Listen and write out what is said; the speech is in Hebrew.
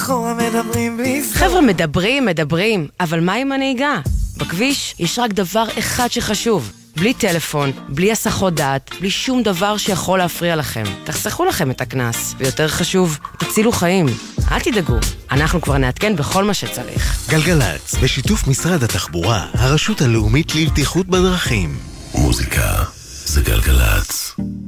מאחורה מדברים בלי סוף. חבר'ה, מדברים, אבל מה עם הנהיגה? בכביש יש רק דבר אחד שחשוב. בלי טלפון, בלי הסחות דעת, בלי שום דבר שיכול להפריע לכם. תחסכו לכם את הכנס, ויותר חשוב, תצילו חיים. אל תדאגו, אנחנו כבר נעדכן בכל מה שצריך. גלגלץ, בשיתוף משרד התחבורה, הרשות הלאומית לבטיחות בדרכים. מוזיקה זה גלגלץ.